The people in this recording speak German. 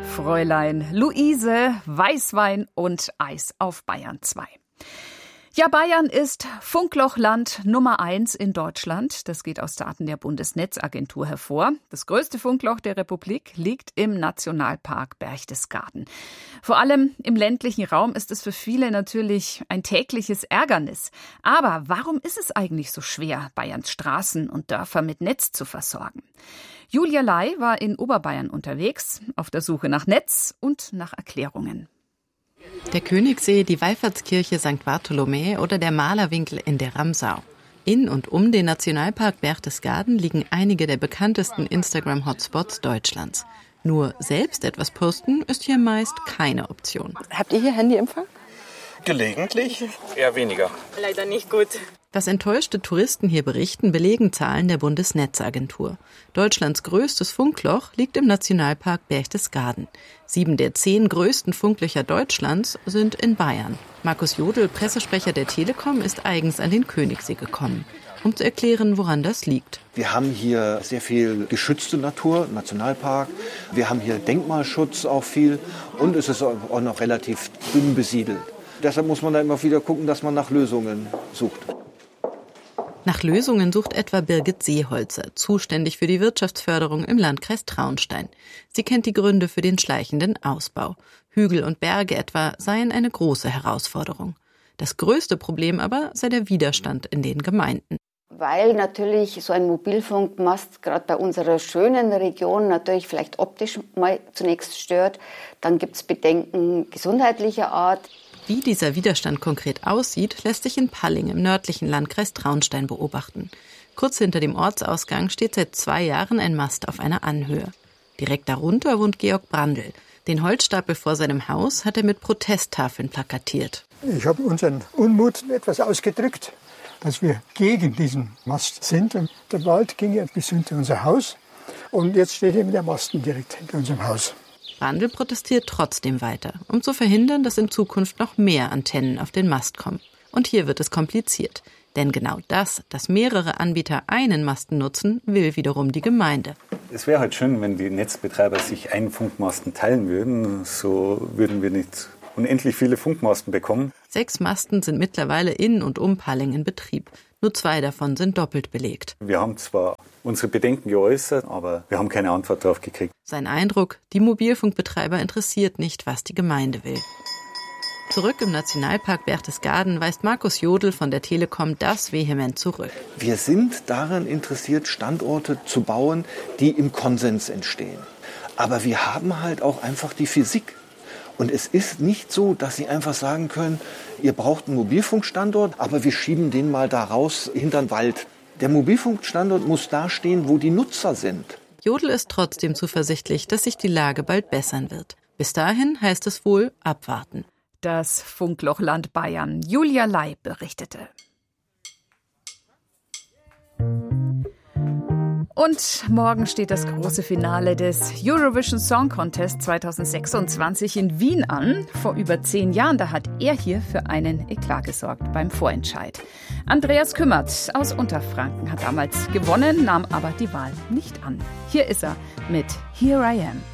Fräulein Luise, Weißwein und Eis auf Bayern 2. Ja, Bayern ist Funklochland Nummer 1 in Deutschland. Das geht aus Daten der Bundesnetzagentur hervor. Das größte Funkloch der Republik liegt im Nationalpark Berchtesgaden. Vor allem im ländlichen Raum ist es für viele natürlich ein tägliches Ärgernis. Aber warum ist es eigentlich so schwer, Bayerns Straßen und Dörfer mit Netz zu versorgen? Julia Ley war in Oberbayern unterwegs, auf der Suche nach Netz und nach Erklärungen. Der Königssee, die Wallfahrtskirche St. Bartholomä oder der Malerwinkel in der Ramsau. In und um den Nationalpark Berchtesgaden liegen einige der bekanntesten Instagram-Hotspots Deutschlands. Nur selbst etwas posten ist hier meist keine Option. Habt ihr hier Handyempfang? Gelegentlich, eher weniger. Leider nicht gut. Was enttäuschte Touristen hier berichten, belegen Zahlen der Bundesnetzagentur. Deutschlands größtes Funkloch liegt im Nationalpark Berchtesgaden. 7 der 10 größten Funklöcher Deutschlands sind in Bayern. Markus Jodl, Pressesprecher der Telekom, ist eigens an den Königssee gekommen, um zu erklären, woran das liegt. Wir haben hier sehr viel geschützte Natur, Nationalpark. Wir haben hier Denkmalschutz auch viel und es ist auch noch relativ dünn besiedelt. Deshalb muss man da immer wieder gucken, dass man nach Lösungen sucht. Nach Lösungen sucht etwa Birgit Seeholzer, zuständig für die Wirtschaftsförderung im Landkreis Traunstein. Sie kennt die Gründe für den schleichenden Ausbau. Hügel und Berge etwa seien eine große Herausforderung. Das größte Problem aber sei der Widerstand in den Gemeinden. Weil natürlich so ein Mobilfunkmast gerade bei unserer schönen Region natürlich vielleicht optisch mal zunächst stört. Dann gibt es Bedenken gesundheitlicher Art. Wie dieser Widerstand konkret aussieht, lässt sich in Palling im nördlichen Landkreis Traunstein beobachten. Kurz hinter dem Ortsausgang steht seit 2 Jahren ein Mast auf einer Anhöhe. Direkt darunter wohnt Georg Brandl. Den Holzstapel vor seinem Haus hat er mit Protesttafeln plakatiert. Ich habe unseren Unmut etwas ausgedrückt, dass wir gegen diesen Mast sind. Und der Wald ging ja bis hinter unser Haus und jetzt steht eben der Masten direkt hinter unserem Haus. Brandl protestiert trotzdem weiter, um zu verhindern, dass in Zukunft noch mehr Antennen auf den Mast kommen. Und hier wird es kompliziert. Denn genau das, dass mehrere Anbieter einen Masten nutzen, will wiederum die Gemeinde. Es wäre halt schön, wenn die Netzbetreiber sich einen Funkmasten teilen würden. So würden wir nicht unendlich viele Funkmasten bekommen. 6 Masten sind mittlerweile in und um Palling in Betrieb. Nur 2 davon sind doppelt belegt. Wir haben zwar unsere Bedenken geäußert, aber wir haben keine Antwort darauf gekriegt. Sein Eindruck, die Mobilfunkbetreiber interessiert nicht, was die Gemeinde will. Zurück im Nationalpark Berchtesgaden weist Markus Jodl von der Telekom das vehement zurück. Wir sind daran interessiert, Standorte zu bauen, die im Konsens entstehen. Aber wir haben halt auch einfach die Physik. Und es ist nicht so, dass Sie einfach sagen können, ihr braucht einen Mobilfunkstandort, aber wir schieben den mal da raus hinter den Wald. Der Mobilfunkstandort muss da stehen, wo die Nutzer sind. Jodl ist trotzdem zuversichtlich, dass sich die Lage bald bessern wird. Bis dahin heißt es wohl abwarten. Das Funklochland Bayern. Julia Ley berichtete. Und morgen steht das große Finale des Eurovision Song Contest 2026 in Wien an. Vor über 10 Jahren, da hat er hier für einen Eklat gesorgt beim Vorentscheid. Andreas Kümmert aus Unterfranken hat damals gewonnen, nahm aber die Wahl nicht an. Hier ist er mit Here I Am.